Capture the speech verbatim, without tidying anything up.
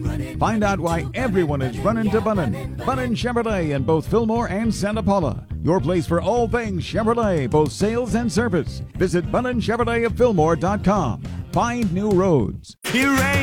Find out why everyone is running to Bunnin. Bunnin Chevrolet in both Fillmore and Santa Paula. Your place for all things Chevrolet, both sales and service. Visit Bunnin Chevrolet of Fillmore dot com. Find new roads. Hooray!